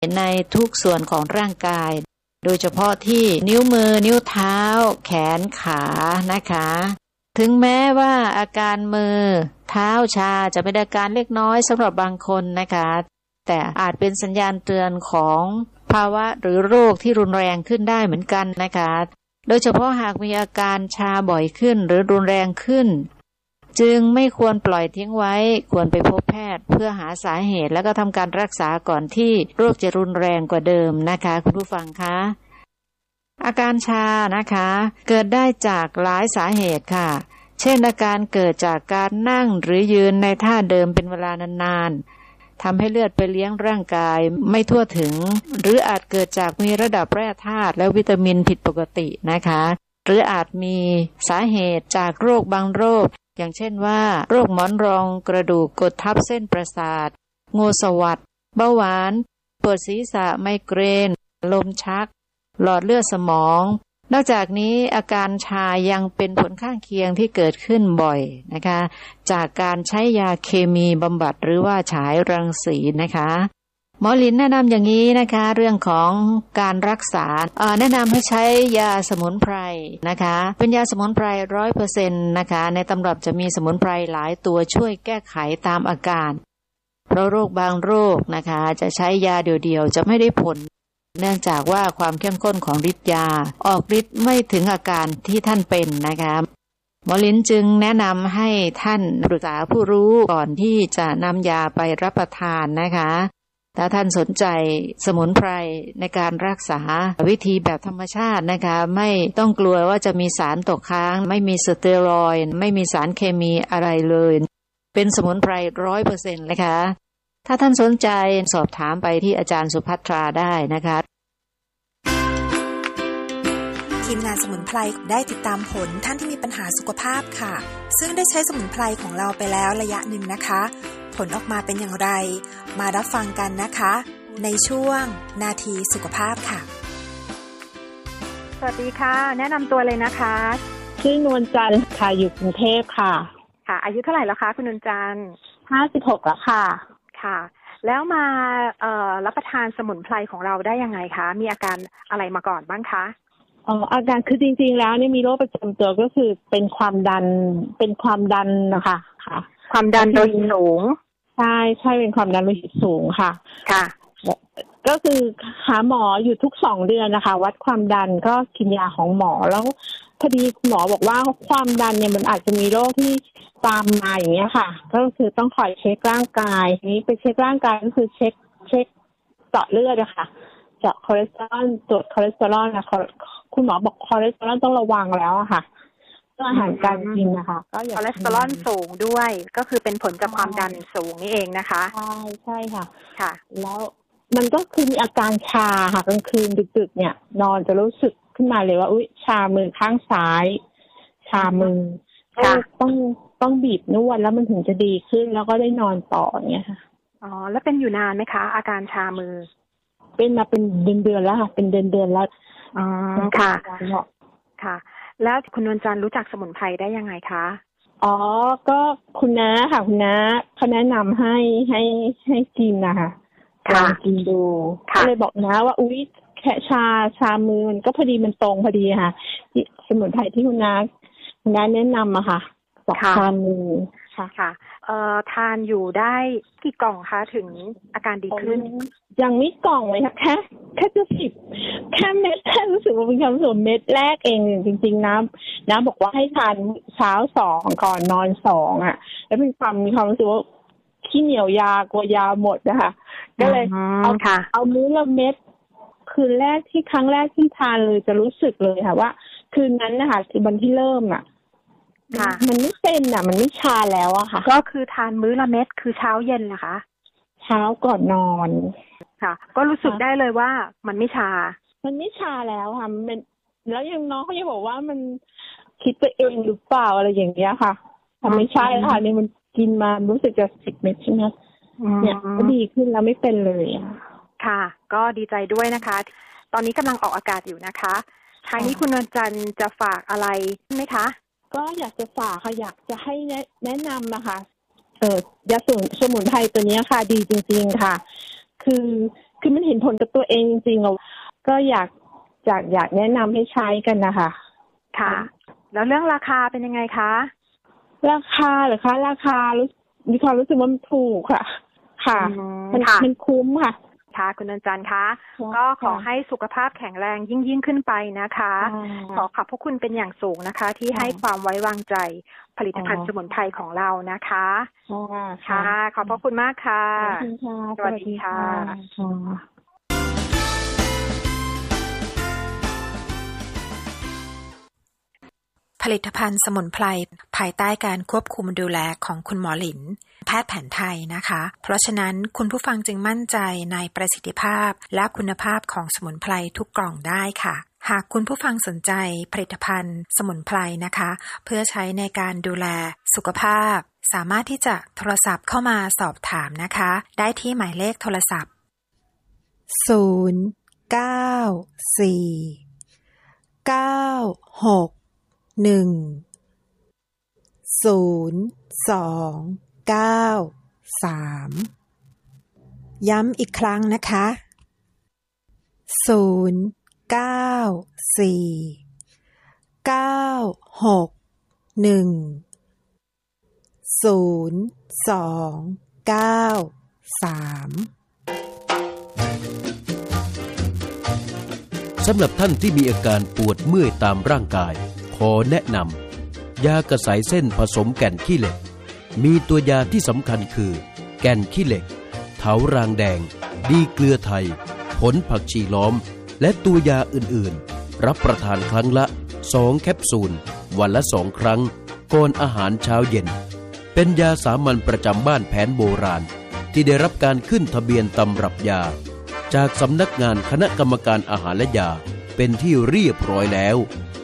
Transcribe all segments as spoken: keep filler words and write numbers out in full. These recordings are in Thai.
ในทุกส่วนของร่างกายโดยเฉพาะที่นิ้วมือนิ้วเท้าแขนขานะคะถึงแม้ว่าอาการมือเท้าชาจะเป็นอาการเล็กน้อยสำหรับบางคนนะคะแต่อาจเป็นสัญญาณเตือนของภาวะหรือโรคที่รุนแรงขึ้นได้เหมือนกันนะคะโดยเฉพาะหากมีอาการชาบ่อยขึ้นหรือรุนแรงขึ้นจึงไม่ควรปล่อยทิ้งไว้ควรไปพบแพทย์เพื่อหาสาเหตุแล้วก็ทำการรักษาก่อนที่โรคจะรุนแรงกว่าเดิมนะคะคุณผู้ฟังคะอาการชานะคะเกิดได้จากหลายสาเหตุค่ะเช่นอาการเกิดจากการนั่งหรือยืนในท่าเดิมเป็นเวลานานๆทำให้เลือดไปเลี้ยงร่างกายไม่ทั่วถึงหรืออาจเกิดจากมีระดับแร่ธาตุและวิตามินผิดปกตินะคะหรืออาจมีสาเหตุจากโรคบางโรคอย่างเช่นว่าโรคหมอนรองกระดูกกดทับเส้นประสาทงูสวัสดเบาหวานปวดศีรษะไมเกรนลมชักหลอดเลือดสมองนอกจากนี้อาการชายังเป็นผลข้างเคียงที่เกิดขึ้นบ่อยนะคะจากการใช้ยาเคมีบำบัดหรือว่าฉายรังสีนะคะหมอลินแนะนำอย่างนี้นะคะเรื่องของการรักษาแนะนำให้ใช้ยาสมุนไพรนะคะเป็นยาสมุนไพร ร้อยเปอร์เซ็นต์ นะคะในตำรับจะมีสมุนไพรหลายตัวช่วยแก้ไขตามอาการเพราะโรคบางโรคนะคะจะใช้ยาเดี่ยวๆจะไม่ได้ผลเนื่องจากว่าความเข้มข้นของฤทธิ์ยาออกฤทธิ์ไม่ถึงอาการที่ท่านเป็นนะคะหมอลินจึงแนะนำให้ท่านปรึกษาผู้รู้ก่อนที่จะนำยาไปรับประทานนะคะถ้าท่านสนใจสมุนไพรในการรักษาวิธีแบบธรรมชาตินะคะไม่ต้องกลัวว่าจะมีสารตกค้างไม่มีสเตียรอยด์ไม่มีสารเคมีอะไรเลยเป็นสมุนไพร ร้อยเปอร์เซ็นต์ นะคะถ้าท่านสนใจสอบถามไปที่อาจารย์สุภัทราได้นะคะทีมงานสมุนไพรได้ติดตามผลท่านที่มีปัญหาสุขภาพค่ะซึ่งได้ใช้สมุนไพรของเราไปแล้วระยะหนึ่งนะคะผลออกมาเป็นอย่างไรมารับฟังกันนะคะในช่วงนาทีสุขภาพค่ะสวัสดีค่ะแนะนำตัวเลยนะคะชื่อนวลจันทร์ค่ะอยู่กรุงเทพค่ะค่ะอายุเท่าไหร่แล้วคะคุณนวลจันทร์ห้าสิบหกแล้วค่ะค่ะแล้วมาเอ่อรับประทานสมุนไพรของเราได้ยังไงคะมีอาการอะไรมาก่อนบ้างคะอ๋ออาการคือจริงๆแล้วเนี่ยมีโรคประจำตัวก็คือเป็นความดันเป็นความดันนะคะค่ะความดันโลหิตสูงใช่ใช่เป็นความดันโลหิตสูงค่ะค่ะก็คือหาหมออยู่ทุกสองเดือนนะคะวัดความดันก็กินยาของหมอแล้วพอดีคุณหมอบอกว่าความดันเนี่ยมันอาจจะมีโรคที่ตามมาอย่างเงี้ยค่ะก็คือต้องคอยเช็คร่างกายทีนี้ไปเช็คร่างกายก็คือเช็คเช็คเจาะเลือดอะค่ะเจาะคอเลสเตอรอลตรวจคอเลสเตอรอลนะคุณหมอบอกคอเลสเตอรอลต้องระวังแล้วอะค่ะอาหารการกินนะคะก็คอเลสเตอรอลสูงด้วยก็คือเป็นผลจากความดันสูงนี่เองนะคะใช่ใช่ค่ะค่ะแล้วมันก็คือมีอาการชาค่ะกลางคืนดึกๆเนี่ยนอนจะรู้สึกขึ้นมาเลยว่าอุ๊ยชามือข้างซ้ายชามือต้องต้องบีบนวดแล้วมันถึงจะดีขึ้นแล้วก็ได้นอนต่อเนี่ยค่ะอ๋อแล้วเป็นอยู่นานไหมคะอาการชามือเป็นมาเป็นเดือนๆแล้วค่ะเป็นเดือนๆแล้วอ๋อค่ะค่ะแล้วคุณนวลจันทร์รู้จักสมุนไพรได้ยังไงคะอ๋อก็คุณน้าค่ะคุณน้าเขาแนะนำให้ให้ให้กินนะคะลองกินดูก็เลยบอกนะว่าอุ๊ยแค่ชาชามือมันก็พอดีมันตรงพอดีค่ะที่สมุนไพรที่คุณน้าคุณน้าแนะนำอะค่ะสองชามือค่ะค่ะเอ่อทานอยู่ได้กี่กล่องคะถึงอาการดีขึ้นยังไม่กล่องเลยค่ะแค่แค่จะสิบแค่เม็ดแค่รู้สึกว่าเป็นความรู้สึกเม็ดแรกเองจริงๆนะนะบอกว่าให้ทานเช้าสองก่อนนอนสองอ่ะแล้วเป็นความมีความรู้สึกว่าขี้เหนียวยากลัวยาหมดนะคะก็เลยเอาเอามื้อละเม็ดคืนแรกที่ครั้งแรกที่ทานเลยจะรู้สึกเลยค่ะว่าคืนนั้นนะคะวันที่เริ่มอ่ะมันไม่เป็นอ่ะมันไม่ชาแล้วอะค่ะก็คือทานมื้อละเม็ดคือเช้าเย็นนะคะเช้าก่อนนอนค่ะก็รู้สึกได้เลยว่ามันไม่ชามันไม่ชาแล้วค่ะมันแล้วยังน้องเขายังบอกว่ามันคิดไปเองหรือเปล่าอะไรอย่างเงี้ยค่ะแต่ไม่ใช่ค่ะนี่มันกินมารู้สึกจะสิบเม็ดใช่ไหมเนี่ยก็ดีขึ้นแล้วไม่เป็นเลยค่ะก็ดีใจด้วยนะคะตอนนี้กำลังออกอากาศอยู่นะคะท้ายนี้คุณนวลจันทร์จะฝากอะไรไหมคะก็อยากจะฝากค่ะอยากจะให้แนะนำนะคะเออยาสูบสมุนไพรตัวนี้ค่ะดีจริงๆค่ะคือคือมันเห็นผลกับตัวเองจริงๆเราก็อยากอยากอยากแนะนำให้ใช้กันนะคะค่ะแล้วเรื่องราคาเป็นยังไงคะราคาเหรอคะราคารู้มีความรู้สึกว่ามันถูกค่ะค่ะมันมันคุ้มค่ะค่ะคุณนวลจันทร์คะก็ขอให้สุขภาพแข็งแรงยิ่งยิ่งขึ้นไปนะคะขอขอบพระคุณเป็นอย่างสูงนะคะที่ให้ความไว้วางใจผลิตภัณฑ์สมุนไพรของเรานะคะค่ะขอบพระคุณมากค่ะสวัสดีค่ะผลิตภัณฑ์สมุนไพรภายใต้การควบคุมดูแลของคุณหมอหลินแพทย์แผนไทยนะคะเพราะฉะนั้นคุณผู้ฟังจึงมั่นใจในประสิทธิภาพและคุณภาพของสมุนไพรทุกกล่องได้ค่ะหากคุณผู้ฟังสนใจผลิตภัณฑ์สมุนไพรนะคะเพื่อใช้ในการดูแลสุขภาพสามารถที่จะโทรศัพท์เข้ามาสอบถามนะคะได้ที่หมายเลขโทรศัพท์ศูนย์ เก้า สี่ เก้า หก หนึ่ง ศูนย์ สอง เก้า สามย้ำอีกครั้งนะคะศูนย์ เก้า สี่ เก้า หก หนึ่ง ศูนย์ สอง เก้า สามสำหรับท่านที่มีอาการปวดเมื่อยตามร่างกายขอแนะนำยากระสายเส้นผสมแก่นขี้เหล็กมีตัวยาที่สำคัญคือแก่นขี้เหล็กเถารางแดงดีเกลือไทยผลผักชีล้อมและตัวยาอื่นๆรับประทานครั้งละสองแคปซูลวันละสองครั้งก่อนอาหารเช้าเย็นเป็นยาสามัญประจำบ้านแผนโบราณที่ได้รับการขึ้นทะเบียนตำรับยาจากสำนักงานคณะกรรมการอาหารและยาเป็นที่เรียบร้อยแล้ว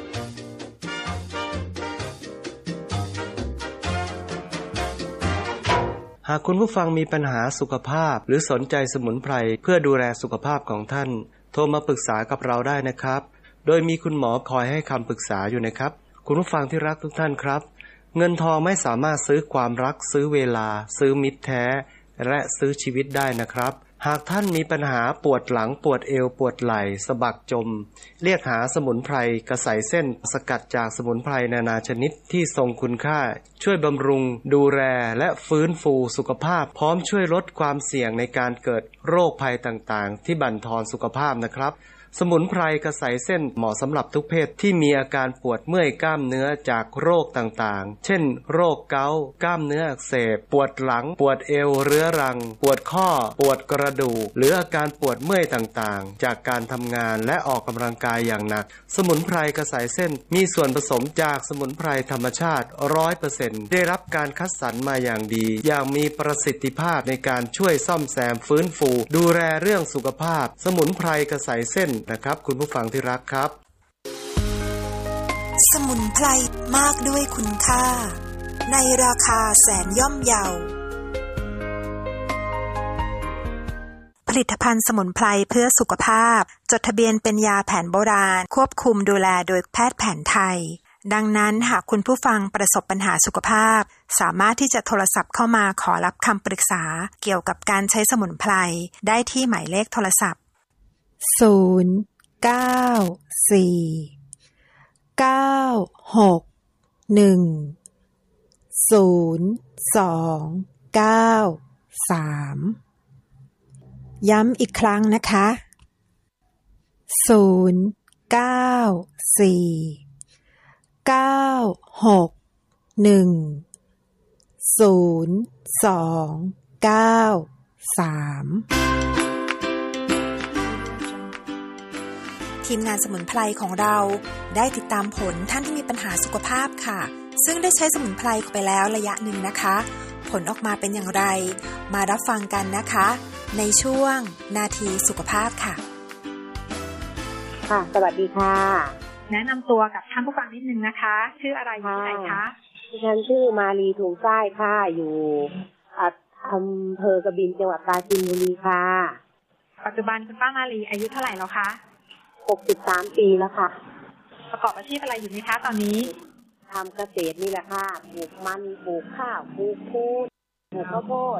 หากคุณผู้ฟังมีปัญหาสุขภาพหรือสนใจสมุนไพรเพื่อดูแลสุขภาพของท่านโทรมาปรึกษากับเราได้นะครับโดยมีคุณหมอคอยให้คำปรึกษาอยู่นะครับคุณผู้ฟังที่รักทุกท่านครับเงินทองไม่สามารถซื้อความรักซื้อเวลาซื้อมิตรแท้และซื้อชีวิตได้นะครับหากท่านมีปัญหาปวดหลังปวดเอวปวดไหล่สะบักจมเรียกหาสมุนไพรกระใสเส้นสกัดจากสมุนไพรนานาชนิดที่ทรงคุณค่าช่วยบำรุงดูแลและฟื้นฟูสุขภาพพร้อมช่วยลดความเสี่ยงในการเกิดโรคภัยต่างๆที่บั่นทอนสุขภาพนะครับสมุนไพรกระใสเส้นเหมาะสำหรับทุกเพศที่มีอาการปวดเมื่อยกล้ามเนื้อจากโรคต่างๆเช่นโรคเกาต์กล้ามเนื้ออักเสบปวดหลังปวดเอวเรื้อรังปวดข้อปวดกระดูกหรืออาการปวดเมื่อยต่างๆจากการทำงานและออกกำลังกายอย่างหนักสมุนไพรกระใสเส้นมีส่วนผสมจากสมุนไพรธรรมชาติ ร้อยเปอร์เซ็นต์ ได้รับการคัดสรรมาอย่างดีอย่างมีประสิทธิภาพในการช่วยซ่อมแซมฟื้นฟูดูแลเรื่องสุขภาพสมุนไพรกระใสเส้นนะครับคุณผู้ฟังที่รักครับสมุนไพรมากด้วยคุณค่าในราคาแสนย่อมเยาผลิตภัณฑ์สมุนไพรเพื่อสุขภาพจดทะเบียนเป็นยาแผนโบราณควบคุมดูแลโดยแพทย์แผนไทยดังนั้นหากคุณผู้ฟังประสบปัญหาสุขภาพสามารถที่จะโทรศัพท์เข้ามาขอรับคำปรึกษาเกี่ยวกับการใช้สมุนไพรได้ที่หมายเลขโทรศัพท์ศูนย์ เก้า สี่ เก้า หก หนึ่ง ศูนย์ สอง เก้า สามย้ำอีกครั้งนะคะศูนย์ เก้า สี่ เก้า หก หนึ่ง ศูนย์ สอง เก้า สามทีมงานสมุนไพรของเราได้ติดตามผลท่านที่มีปัญหาสุขภาพค่ะซึ่งได้ใช้สมุนไพรไปแล้วระยะหนึ่งนะคะผลออกมาเป็นอย่างไรมารับฟังกันนะคะในช่วงนาทีสุขภาพค่ะค่ะสวัสดีค่ะแนะนำตัวกับท่านผู้ฟังนิดนึงนะคะชื่ออะไรอยู่ที่ไหนคะดิฉันชื่อมาลีถุงใต้ค่ะอยู่อำเภอกบินจังหวัดปราจีนบุรีค่ะปัจจุบันคุณป้ามาลีอายุเท่าไหร่แล้วคะหกสิบสามปีแล้วค่ะประกอบอาชีพอะไรอยู่ไหมคะตอนนี้ทำเกษตรนี่แหละค่ะปลูกมันปลูกข้าวปลูกพืชปลูกข้าวโพด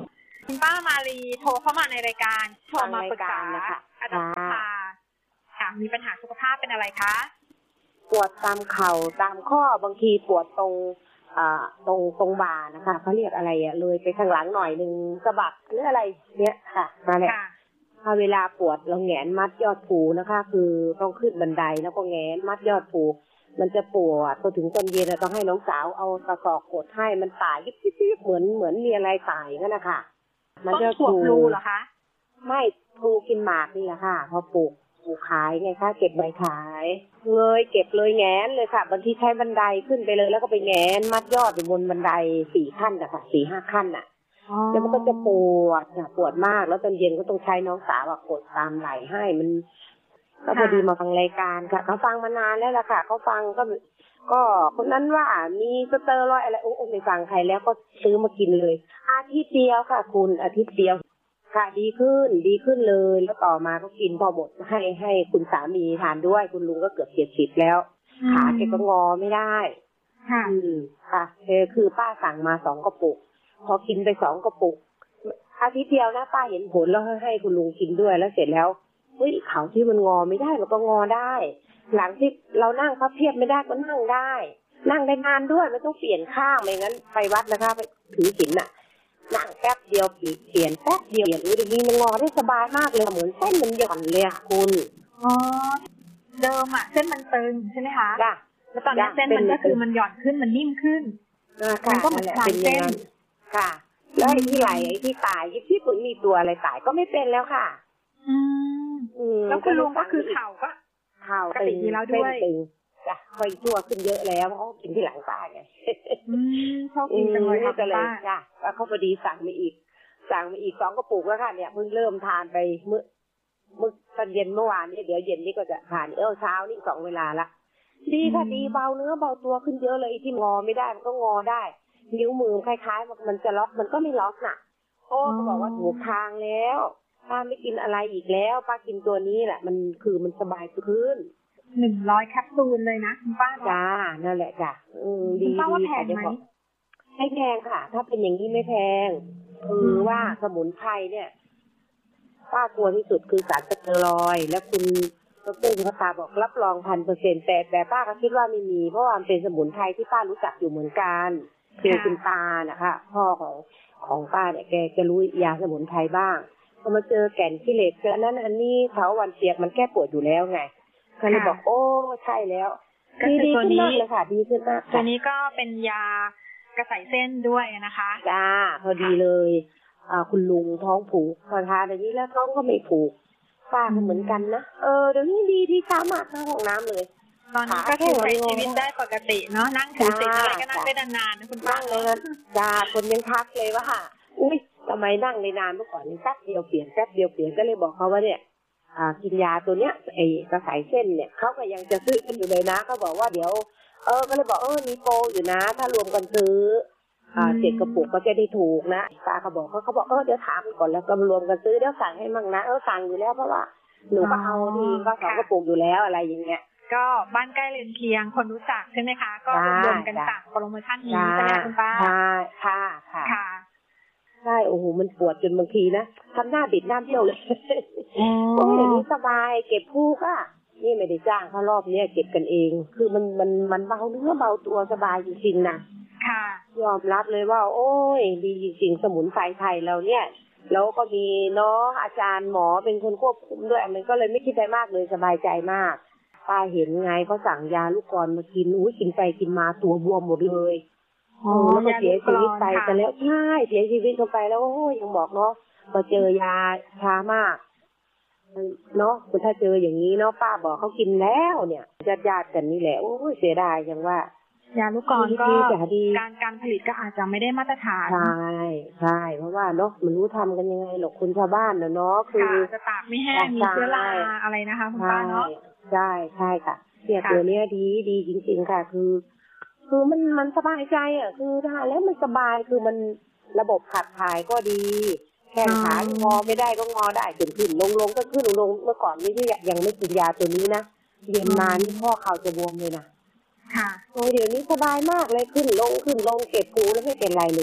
คุณป้ามาลีโทรเข้ามาในรายการโทรมาปรึกษาอาจารย์พาค่ะมีปัญหาสุขภาพเป็นอะไรคะปวดตามเข่าตามข้อบางทีปวดตรงอ่าตรงตรงบ่านะคะเขาเรียกอะไรอ่ะเลยไปข้างหลังหน่อยนึงสะบักหรืออะไรเนี้ยค่ะมาเลยถ้าเวลาปวดเราแหงนมัดยอดภูนะคะคือต้องขึ้นบันไดแล้วก็แหงนมัดยอดภูมันจะปวดพอถึงตอนเย็นเราต้องให้น้องสาวเอาตะกอกกดให้มันตายยิบๆเหมือนเหมือนมีอะไรตายงั้นนะคะมันจะปลูเหรอคะไม่ปลูกินหมากนี่แหละค่ะพอปลูกปลูกขายไงคะเก็บใบขายเลยเก็บเลยแงนเลยค่ะบางทีใช้บันไดขึ้นไปเลยแล้วก็ไปแงนมัดยอดอยู่บนบันไดสี่ขั้นอะค่ะสี่ห้าขั้นอะแล้วมันก็จะปวดค่ะปวดมากแล้วตอนเย็นก็ต้องใช้น้องสาวกดตามไหล่ให้มันก็พอดีมาฟังรายการค่ะเขาฟังมานานแล้วล่ะค่ะเขาฟังก็ก็คนนั้นว่ามีสเตอรอยด์อะไรโอ้โอ้ไม่ฟังใครแล้วก็ซื้อมากินเลยอาทิตย์เดียวค่ะคุณอาทิตย์เดียวค่ะดีขึ้นดีขึ้นเลยแล้วต่อมาก็กินพอหมดให้ให้คุณสามีทานด้วยคุณลุงก็เกือบเจ็ดสิบแล้วขาแกก็งอไม่ได้ค่ะอืมค่ะคือคือป้าสั่งมาสองกระปุกพอกินไปสองกระปุกอาทิตย์เดียวนะป้าเห็นผลแล้วให้คุณลุงกินด้วยแล้วเสร็จแล้วเฮ้ยเขาที่มันงอไม่ได้มันก็งอได้หลังที่เรานั่งพับเพียบไม่ได้ก็นั่งได้นั่งได้นานด้วยไม่ต้องเปลี่ยนข้างไม่งั้นไปวัดนะคะไปถือศีลน่ะนั่งแป๊บเดียวเปลี่ยนแป๊บเดียวอย่างนี้ดีมันงอได้สบายมากเลยเหมือนเส้นมันหย่อนเลยค่ะคุณอ๋อเดิมอ่ะเส้นมันตึงใช่ไหมคะจ้ะแล้วตอนนี้เส้นมันก็คือมันหย่อนขึ้นมันนิ่มขึ้นมันก็เหมือนคลายเส้นค่ะแล้วไอ้ที่ไหลไอ้ที่ตายที่ปุ่นมีตัวอะไรตายก็ไม่เป็นแล้วค่ะอืมแล้วคุณลุงก็คือเข่าก็เข่าตึงแล้วด้วยจ้ะค่อยชั่วขึ้นเยอะแล้วเพราะกินที่หลังป้าไงอืมชอบกินจังเลยค่ะป้าจ้ะแล้วเขาพอดีสั่งมาอีกสั่งมาอีกสองกระปุกแล้วค่ะเนี่ยเพิ่งเริ่มทานไปเมื่อเมื่อตอนเย็นเมื่อวานนี้เดี๋ยวเย็นนี้ก็จะทานเออเช้านี่สองเวลาละดีค่ะดีเบาเนื้อเบาตัวขึ้นเยอะเลยที่งอไม่ได้มันก็งอได้นิ้วมือคล้ายๆมันจะล็อกมันก็ไม่ล็อกน่ะโอ้เขาบอกว่าถูกทางแล้วป้าไม่กินอะไรอีกแล้วป้ากินตัวนี้แหละมันคือมันสบายขึ้นหนึ่งร้อยแคปซูลเลยนะคุณป้าจ้านั่นแหละจ้ะอืมดีป้าว่าแพงไหมไม่แพงค่ะถ้าเป็นอย่างนี้ไม่แพงคือว่าสมุนไพรเนี่ยป้ากลัวที่สุดคือสารสเตียรอยด์และคุณดร.สุภตาบอกรับรองพันเปอร์เซ็นต์แต่แต่ป้าก็คิดว่าไม่มีเพราะว่ามันเป็นสมุนไพรที่ป้ารู้จักอยู่เหมือนกันคือคุณตานะคะพ่อของของป้าเนี่ยแกจะรู้ยาสมุนไพรบ้างพอมาเจอแก่นขี้เหล็กเจอนั้นอันนี้เถาวัลย์เปียกมันแก้ปวดอยู่แล้วไงก็เลยบอกโอ้ใช่แล้วดีดีขึ้นมากเลยค่ะดีขึ้นมากตัวนี้ก็เป็นยากระใสเส้นด้วยนะคะจ้าพอดีเลยอ่าคุณลุงท้องผูกพอทานอย่างนี้แล้วท้องก็ไม่ผูกป้าก็เหมือนกันนะเออเดี๋ยวนี้ดีดีช้ามากเข้าห้องน้ำเลยตอนนี้ก็ใช้ชีวิตได้ปกติเนาะนั่งถือศีลอะไรก็นั่งได้นานๆนะคุณป้าเลยจ้าคนยังทักเลยว่าอุ้ยทำไมนั่งได้นานเมื่อก่อนนี่แป๊บเดียวเปลี่ยนแป๊บเดียวเปลี่ยนก็เลยบอกเขาว่าเนี่ยอ่ากินยาตัวเนี้ยไอ้กระสายเส้นเนี่ยเขาก็ยังจะซื้อกันอยู่เลยนะเขาบอกว่าเดี๋ยวเออก็เลยบอกเออมีโปรอยู่นะถ้ารวมกันซื้ออ่าเจ็ดกระปุกก็จะได้ถูกนะป้าเขาบอกเขาเขาบอกเออเดี๋ยวถามก่อนแล้วก็รวมกันซื้อเดี๋ยวสั่งให้มั่งนะเออสั่งอยู่แล้วเพราะว่าหนูก็เอาทีก็สองกระปุกอยู่แล้วอะไรอย่างเงี้ยก็บ้านใกล้เรือนเคียงคนรู้จักใช่ไหมคะก็รวมกันสั่งโปรโมชั่นนี้ใช่ไหมคุณป้าใช่ค่ะค่ะใช่โอ้โหมันปวดจนบางทีนะทำหน้าบิดหน้าเบี้ยวเลยโอ้ยอย่างนี้สบายเก็บผู้ก็นี่ไม่ได้จ้างเขารอบนี้เก็บกันเองคือมันมันมันเบาเนื้อเบาตัวสบายจริงๆนะค่ะยอมรับเลยว่าโอ้ยดีจริงๆสมุนไพรไทยเราเนี่ยแล้วก็มีน้องอาจารย์หมอเป็นคนควบคุมด้วยมันก็เลยไม่คิดอะไรมากเลยสบายใจมากป้าเห็นไงเขาสั่งยาลูกกรอนมากินอุ้ยกินไปกินมาตัวบวมหมดเลยโอ้แล้วก็เสียชีวิตไปแต่แล้วใช่เสียชีวิตเข้าไปแล้วโอ้ยยังบอกเนาะพอเจอยาช้ามากเนาะคุณถ้าเจออย่างนี้เนาะป้าบอกเขากินแล้วเนี่ยญาติญาติกันนี่แหละโอ้ยเสียดายยังว่ายาลูกกรอนก็การการผลิตก็อาจจะไม่ได้มาตรฐานใช่ใช่เพราะว่าเนาะมันรู้ทำกันยังไงหรอกคุณชาวบ้านเนาะคือจะตากไม่แห้งมีเชื้อราอะไรนะคะคุณป้าเนาะใช่ใช่ค่ะเนี่ยตัวนี้ดีดีจริงๆค่ะคือคือมันมันสบายใจอ่ะคือทานแล้วมันสบายคือมันระบบขับถ่ายก็ดีแข้งขางอไม่ได้ก็งอได้ขึ้นขึ้นลงลงก็ขึ้นลงเมื่อก่อนนี่ที่ยังไม่กินยาตัวนี้นะเย็นมานี่ข้อเข่าจะบวมเลยนะค่ะโอ้เดี๋ยวนี้สบายมากเลยขึ้นลงขึ้นลงเก็บผูแล้วไม่เป็นไรเลย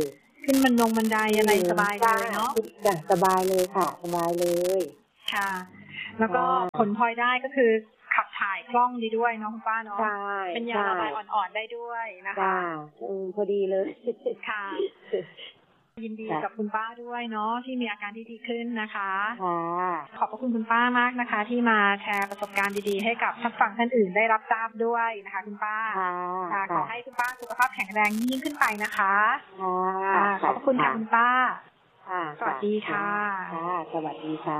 ขึ้นบันลงบันไดอะไรสบายเลยเนาะสบายเลยค่ะสบายเลยค่ะแล้วก็ผลพลอยได้ก็คือขับถ่ายคล่องดีด้วยเนาะคุณป้าเนาะใช่เป็นยาระบายอ่อนๆได้ด้วยนะคะอืมพอดีเลยค่ะยินดีกับคุณป้าด้วยเนาะที่มีอาการที่ดีขึ้นนะคะขอบพระคุณคุณป้ามากนะคะที่มาแชร์ประสบการณ์ดีๆให้กับท่านฟังท่านอื่นได้รับทราบด้วยนะคะคุณป้าขอให้คุณป้าสุขภาพแข็งแรงยิ่งขึ้นไปนะคะขอบพระคุณค่ะคุณป้าสวัสดีค่ะสวัสดีค่ะ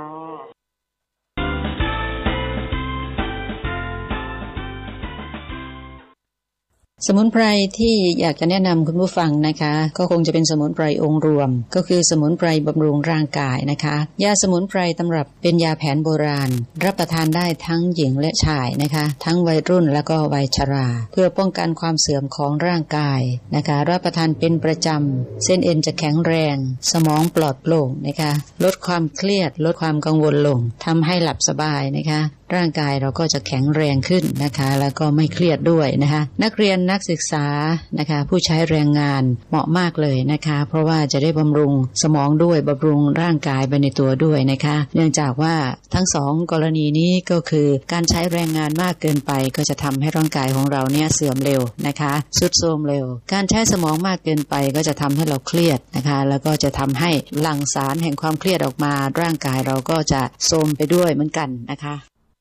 สมุนไพรที่อยากจะแนะนำคุณผู้ฟังนะคะก็คงจะเป็นสมุนไพรองค์รวมก็คือสมุนไพรบำรุงร่างกายนะคะยาสมุนไพรตำรับเป็นยาแผนโบราณรับประทานได้ทั้งหญิงและชายนะคะทั้งวัยรุ่นและก็วัยชราเพื่อป้องกันความเสื่อมของร่างกายนะคะรับประทานเป็นประจำเส้นเอ็นจะแข็งแรงสมองปลอดโปร่งนะคะลดความเครียดลดความกังวลลงทำให้หลับสบายนะคะร่างกายเราก็จะแข็งแรงขึ้นนะคะแล้วก็ไม่เครียดด้วยนะคะนักเรียนนักศึกษานะคะผู้ใช้แรงงานเหมาะมากเลยนะคะเพราะว่าจะได้บำรุงสมองด้วยบำรุงร่างกายไปในตัวด้วยนะคะเนื่องจากว่าทั้งสองกรณีนี้ก็คือการใช้แรงงานมากเกินไปก็จะทำให้ร่างกายของเราเนี่ยเสื่อมเร็วนะคะทรุดโทรมเร็วการใช้สมองมากเกินไปก็จะทำให้เราเครียดนะคะแล้วก็จะทำให้หลั่งสารแห่งความเครียดออกมาร่างกายเราก็จะโทรมไปด้วยเหมือนกันนะคะ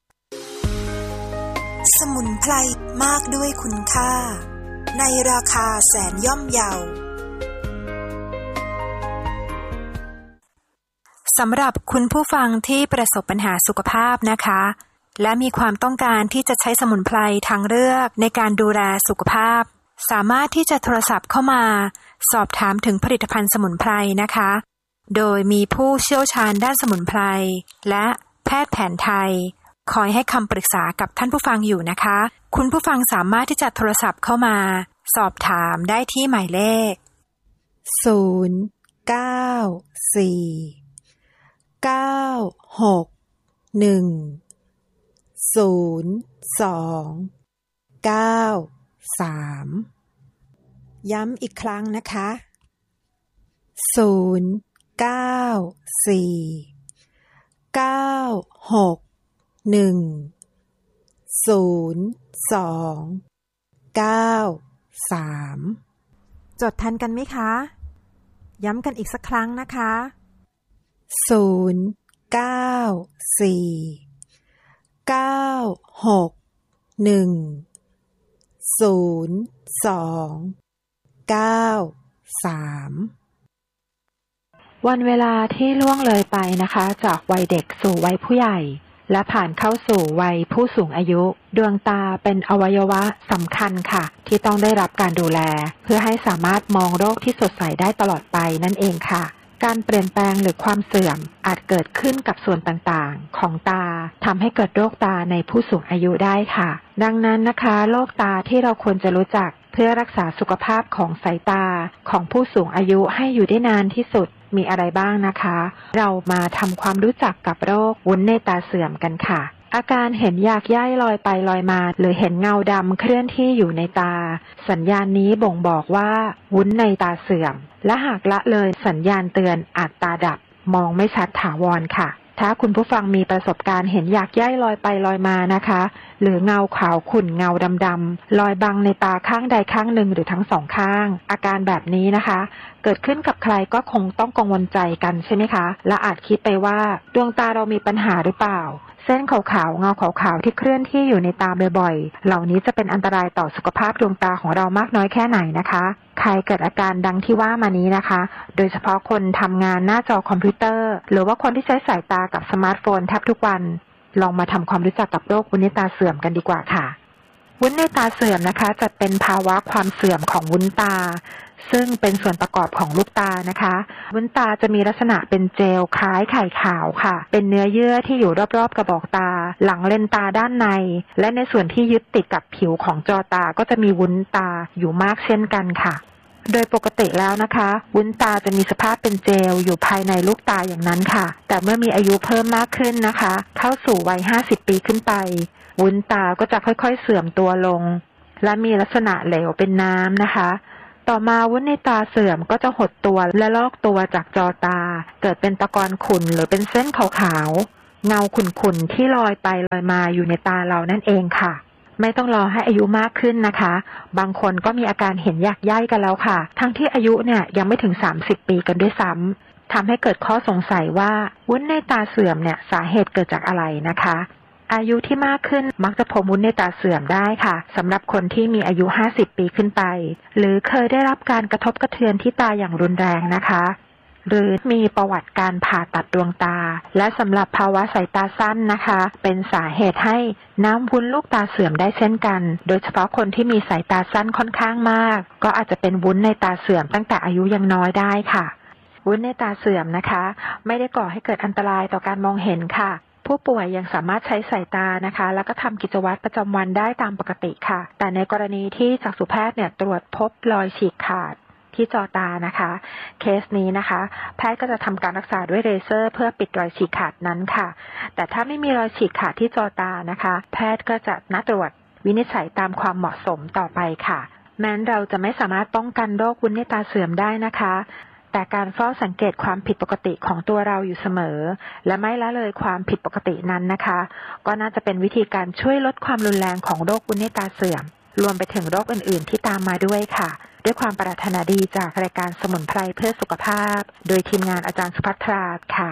สมุนไพรมากด้วยคุณค่าในราคาแสนย่อมเยาสำหรับคุณผู้ฟังที่ประสบปัญหาสุขภาพนะคะและมีความต้องการที่จะใช้สมุนไพรทางเลือกในการดูแลสุขภาพสามารถที่จะโทรศัพท์เข้ามาสอบถามถึงผลิตภัณฑ์สมุนไพรนะคะโดยมีผู้เชี่ยวชาญด้านสมุนไพรและแพทย์แผนไทยคอยให้คำปรึกษากับท่านผู้ฟังอยู่นะคะคุณผู้ฟังสามารถที่จะโทรศัพท์เข้ามาสอบถามได้ที่หมายเลขศูนย์ เก้า สี่ เก้า หก หนึ่ง ศูนย์ สอง เก้า สามย้ำอีกครั้งนะคะศูนย์ เก้า สี่ เก้า หกหนึ่ง ศูนย์ สอง เก้า สามจดทันกันไหมคะย้ำกันอีกสักครั้งนะคะศูนย์ เก้า สี่ เก้า หก หนึ่ง ศูนย์ สอง เก้า สามวันเวลาที่ล่วงเลยไปนะคะจากวัยเด็กสู่วัยผู้ใหญ่และผ่านเข้าสู่วัยผู้สูงอายุดวงตาเป็นอวัยวะสำคัญค่ะที่ต้องได้รับการดูแลเพื่อให้สามารถมองโลกที่สดใสได้ตลอดไปนั่นเองค่ะการเปลี่ยนแปลงหรือความเสื่อมอาจเกิดขึ้นกับส่วนต่างๆของตาทำให้เกิดโรคตาในผู้สูงอายุได้ค่ะดังนั้นนะคะโรคตาที่เราควรจะรู้จักเพื่อรักษาสุขภาพของสายตาของผู้สูงอายุให้อยู่ได้นานที่สุดมีอะไรบ้างนะคะเรามาทำความรู้จักกับโรควุ้นในตาเสื่อมกันค่ะอาการเห็นหยากไย่ลอยไปลอยมาหรือเห็นเงาดำเคลื่อนที่อยู่ในตาสัญญาณนี้บ่งบอกว่าวุ้นในตาเสื่อมและหากละเลยสัญญาณเตือนอาจตาดับมองไม่ชัดถาวรค่ะถ้าคุณผู้ฟังมีประสบการณ์เห็นหยากไย่ลอยไปลอยมานะคะหรือเงาขาวขุ่นเงาดำๆลอยบังในตาข้างใดข้างหนึ่งหรือทั้งสองข้างอาการแบบนี้นะคะเกิดขึ้นกับใครก็คงต้องกังวลใจกันใช่ไหมคะและอาจคิดไปว่าดวงตาเรามีปัญหาหรือเปล่าเส้นขาวๆเงาขาวๆที่เคลื่อนที่อยู่ในตาบ่อยๆเหล่านี้จะเป็นอันตรายต่อสุขภาพดวงตาของเรามากน้อยแค่ไหนนะคะใครเกิดอาการดังที่ว่ามานี้นะคะโดยเฉพาะคนทำงานหน้าจอคอมพิวเตอร์หรือว่าคนที่ใช้สายตากับสมาร์ทโฟนแทบทุกวันลองมาทำความรู้จักกับโรควุ้นในตาเสื่อมกันดีกว่าค่ะวุ้นในตาเสื่อมนะคะจัดเป็นภาวะความเสื่อมของวุ้นตาซึ่งเป็นส่วนประกอบของลูกตานะคะวุ้นตาจะมีลักษณะเป็นเจลคล้ายไข่ขาวค่ะเป็นเนื้อเยื่อที่อยู่รอบๆกระบอกตาหลังเลนตาด้านในและในส่วนที่ยึดติดกับผิวของจอตาก็จะมีวุ้นตาอยู่มากเช่นกันค่ะโดยปกติแล้วนะคะวุ้นตาจะมีสภาพเป็นเจลอยู่ภายในลูกตาอย่างนั้นค่ะแต่เมื่อมีอายุเพิ่มมากขึ้นนะคะเข้าสู่วัยห้าสิบปีขึ้นไปวุ วุ้นตาก็จะค่อยๆเสื่อมตัวลงและมีลักษณะเหลวเป็นน้ำนะคะต่อมาวุ้นในตาเสื่อมก็จะหดตัวและลอกตัวจากจอตาเกิดเป็นตะกอนขุ่นหรือเป็นเส้นขาวๆเงาขุ่นๆที่ลอยไปลอยมาอยู่ในตาเรานั่นเองค่ะไม่ต้องรอให้อายุมากขึ้นนะคะบางคนก็มีอาการเห็นยากใย่กันแล้วค่ะทั้งที่อายุเนี่ยยังไม่ถึงสามสิบปีกันด้วยซ้ำทำให้เกิดข้อสงสัยว่าวุ้นในตาเสื่อมเนี่ยสาเหตุเกิดจากอะไรนะคะอายุที่มากขึ้นมักจะพบวุ้นในตาเสื่อมได้ค่ะสำหรับคนที่มีอายุห้าสิบปีขึ้นไปหรือเคยได้รับการกระทบกระเทือนที่ตาอย่างรุนแรงนะคะหรือมีประวัติการผ่าตัดดวงตาและสำหรับภาวะสายตาสั้นนะคะเป็นสาเหตุให้น้ำวุ้นลูกตาเสื่อมได้เช่นกันโดยเฉพาะคนที่มีสายตาสั้นค่อนข้างมากก็อาจจะเป็นวุ้นในตาเสื่อมตั้งแต่อายุยังน้อยได้ค่ะวุ้นในตาเสื่อมนะคะไม่ได้ก่อให้เกิดอันตรายต่อการมองเห็นค่ะผู้ป่วยยังสามารถใช้สายตานะคะแล้วก็ทำกิจวัตรประจำวันได้ตามปกติค่ะแต่ในกรณีที่จักษุแพทย์เนี่ยตรวจพบรอยฉีกขาดที่จอตานะคะเคสนี้นะคะแพทย์ก็จะทำการรักษาด้วยเลเซอร์เพื่อปิดรอยฉีกขาดนั้นค่ะแต่ถ้าไม่มีรอยฉีกขาดที่จอตานะคะแพทย์ก็จะนัดตรวจวินิจฉัยตามความเหมาะสมต่อไปค่ะแม้นเราจะไม่สามารถป้องกันโรควุ้นในตาเสื่อมได้นะคะแต่การเฝ้าสังเกตความผิดปกติของตัวเราอยู่เสมอและไม่ละเลยความผิดปกตินั้นนะคะก็น่าจะเป็นวิธีการช่วยลดความรุนแรงของโรควุ้นในตาเสื่อมรวมไปถึงโรคอื่นๆที่ตามมาด้วยค่ะด้วยความปรารถนาดีจากรายการสมุนไพรเพื่อสุขภาพโดยทีมงานอาจารย์สุภัทราค่ะ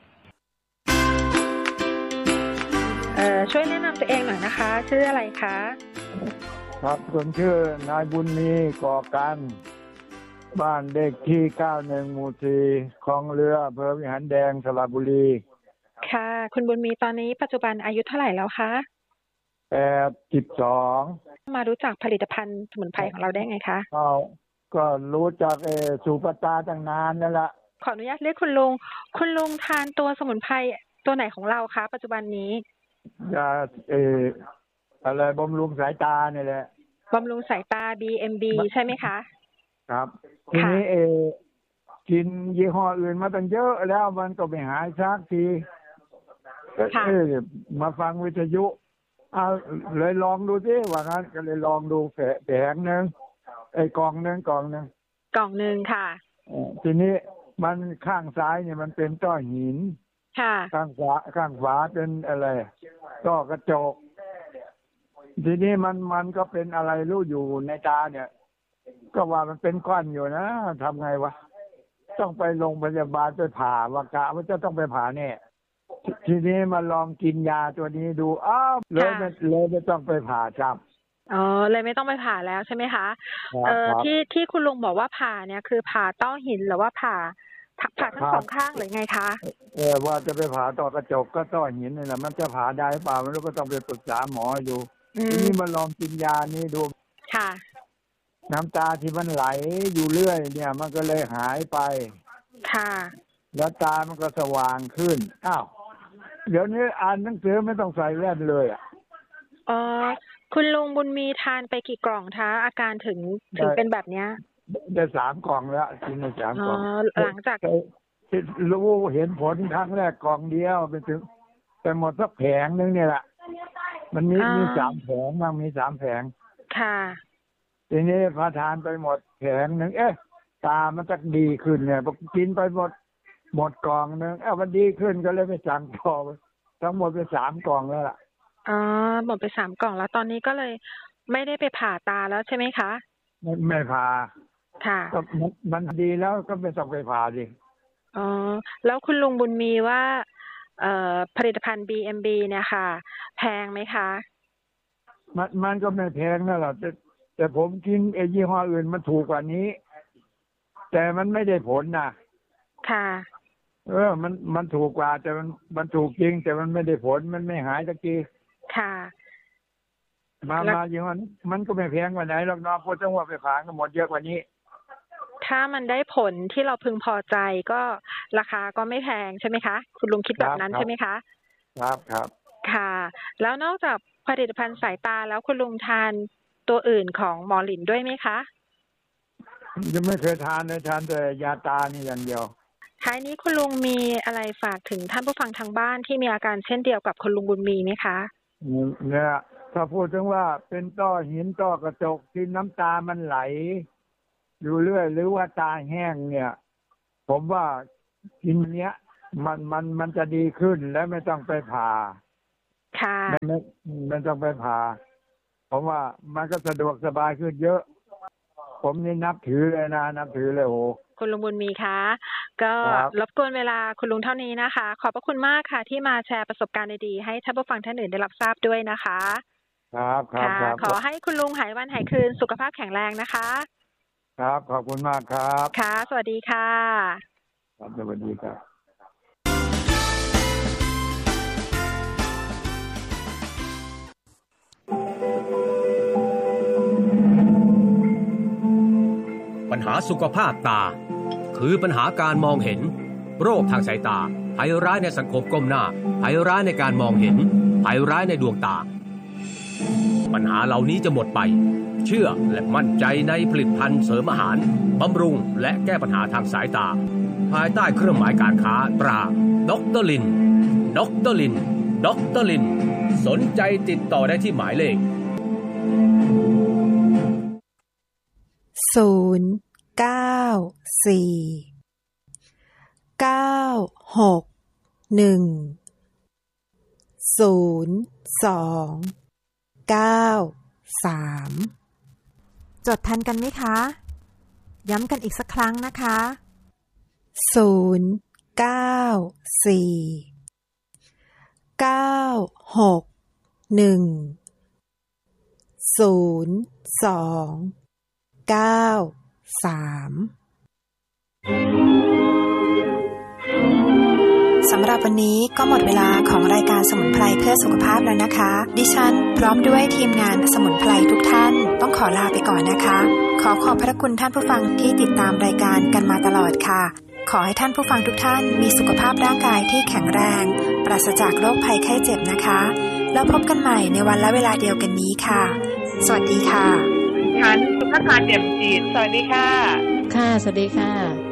เอ่อช่วยแนะนำตัวเองหน่อยนะคะชื่ออะไรคะครับผมชื่อนายบุญมีก่อกันบ้านเลขที่เก้าสิบเอ็ดหมู่สี่คลองเรืออำเภอวิหารแดงสระบุรีค่ะคุณบุญมีตอนนี้ปัจจุบันอายุเท่าไหร่แล้วคะแปดสิบสองมารู้จักผลิตภัณฑ์สมุนไพรของเราได้ไงคะก็ก็รู้จักเออสุปตาตั้งนานนั่นแหละขออนุญาตเรียกคุณลุงคุณลุงทานตัวสมุนไพรตัวไหนของเราคะปัจจุบันนี้ยาเอออะไรบำรุงสายตาเนี่ยแหละบำรุงสายตา บี เอ็ม บี ใช่ไหมคะครับทีนี้เออกินยี่ห้ออื่นมาตั้งเยอะแล้วมันก็ไม่หายสักทีเออมาฟังวิทยุเอาเลยลองดูสิว่างั้นก็เลยลองดูแผงแผงนึงไอ้กล่องนึงกล่องนึงกล่องนึงค่ะทีนี้มันข้างซ้ายเนี่ยมันเป็นต้อหินค่ะข้างขวาข้างขวาเป็นอะไรต้อกระจกทีนี้มันมันก็เป็นอะไรรู้อยู่ในตาเนี่ยก็ว่ามันเป็นก้อนอยู่นะทำไงวะต้องไปโรงพยาบาลไปผ่าวากะว่าจะต้องไปผ่าเนี่ยทีนี้มาลองกินยาตัวนี้ดูอ้าวเลยไม่เลยไม่ต้องไปผ่าจับอ๋อเลยไม่ต้องไปผ่าแล้วใช่ไหมคะเออที่ที่คุณลุงบอกว่าผ่าเนี่ยคือผ่าต้อหินหรือว่าผ่าผ่าทั้งสองข้างหรือไงคะเออว่าจะไปผ่าต้อกระจกก็ต้อหินนี่แหละมันจะผ่าได้เปล่าไม่รู้ก็ต้องไปปรึกษาหมอดูทีนี้มาลองกินยานี้ดูค่ะน้ำตาที่มันไหลอยู่เรื่อยเนี่ยมันก็เลยหายไปค่ะแล้วตามันก็สว่างขึ้นอ้าวเดี๋ยวนี้อ่านหนังสือไม่ต้องใส่แว่นเลยอ่ะอ๋อคุณลุงบุญมีทานไปกี่กล่องคะอาการถึงถึงเป็นแบบเนี้ยได้สามกล่องแล้วกินได้สามกล่องหลังจากรู้เห็นผลครั้งแรกกล่องเดียวไปถึงไปหมดสักแผงนึงเนี่ยแหละมันมีมีสามแผงมั่งมีสามแผงค่ะทีนี้พอทานไปหมดแผงหนึ่งเอ๊ะตามันจะดีขึ้นเนี่ยพอกินไปหมดหมดกล่องนึงเอ๊ะมันดีขึ้นก็เลยไปสั่งต่อทั้งหมดไปสามกล่องแล้วล่ะอ๋อหมดไปสามกล่องแล้วตอนนี้ก็เลยไม่ได้ไปผ่าตาแล้วใช่ไหมคะไม่ไม่ผ่าค่ะก็มันดีแล้วก็ไม่ต้องไปผ่าดิอ๋อแล้วคุณลุงบุญมีว่าเอ่อผลิตภัณฑ์ บี เอ็ม บี เนี่ยค่ะแพงไหมคะมันมันก็ไม่แพงนั่นแหละแต่แต่ผมกินไอ้ยี่ห้ออื่นมันถูกกว่านี้แต่มันไม่ได้ผลนะค่ะเออมันมันถูกกว่าแต่มันมันถูกจริงแต่มันไม่ได้ผลมันไม่หายสักทีค่ะมามายี่ห้อนี้มันก็ไม่แพงกว่าไหนหรอกน้องพอจังหวะไปผ่าก็หมดเยอะกว่านี้ถ้ามันได้ผลที่เราพึงพอใจก็ราคาก็ไม่แพงใช่ไหมคะคุณลุงคิดแบบนั้นใช่ไหมคะครับครับค่ะแล้วนอกจากผลิตภัณฑ์สายตาแล้วคุณลุงทานตัวอื่นของหมอหลินด้วยไหมคะยังไม่เคยทานเลยทานแต่ยาตานี่อย่างเดียวท้ายนี้คุณลุงมีอะไรฝากถึงท่านผู้ฟังทางบ้านที่มีอาการเช่นเดียวกับคุณลุงบุญมีไหมคะเนี่ยถ้าพูดถึงว่าเป็นต้อหินต้อกระจกที่น้ำตามันไหลอยู่เรื่อยหรือว่าตาแห้งเนี่ยผมว่ากินเนี้ยมันมันมันจะดีขึ้นและไม่ต้องไปผ่าค่ะไม่ไม่ต้องไปผ่าผมว่ามันก็สะดวกสบายขึ้นเยอะผมนี่นับถือเลยนะนับถือเลยโอ้คุณลุงบุญมีคะก็รบกวนเวลาคุณลุงเท่านี้นะคะขอบพระคุณมากค่ะที่มาแชร์ประสบการณ์ดีๆให้ท่านผู้ฟังท่านอื่นได้รับทราบด้วยนะคะครับครับครับขอให้คุณลุงหายวันหายคืนสุขภาพแข็งแรงนะคะครับขอบคุณมากครับค่ะสวัสดีค่ะครับสวัสดีครับปัญหาสุขภาพตาคือปัญหาการมองเห็นโรคทางสายตาภัยร้ายในสังคมก้มหน้าภัยร้ายในการมองเห็นภัยร้ายในดวงตาปัญหาเหล่านี้จะหมดไปเชื่อและมั่นใจในผลิตภัณฑ์เสริมอาหารบำรุงและแก้ปัญหาทางสายตาภายใต้เครื่องหมายการค้าตราด็อกเตอร์ลินด็อกเตอร์ลินด็อกเตอร์ลินสนใจติดต่อได้ที่หมายเลขศูนย์เก้าสี่เก้าหกหนึ่งศูนย์สองเก้าสามจดทันกันไหมคะย้ำกันอีกสักครั้งนะคะศูนย์เก้าสี่เก้าหกหนึ่งศูนย์สองเก้าสามสำหรับวันนี้ก็หมดเวลาของรายการสมุนไพรเพื่อสุขภาพแล้วนะคะดิฉันพร้อมด้วยทีมงานสมุนไพรทุกท่านต้องขอลาไปก่อนนะคะขอขอบพระคุณท่านผู้ฟังที่ติดตามรายการกันมาตลอดค่ะขอให้ท่านผู้ฟังทุกท่านมีสุขภาพร่างกายที่แข็งแรงปราศจากโรคภัยไข้เจ็บนะคะแล้วพบกันใหม่ในวันและเวลาเดียวกันนี้ค่ะสวัสดีค่ะฉันสุภาพาเดี่ยมจีนสวัสดีค่ะค่ะสวัสดีค่ะ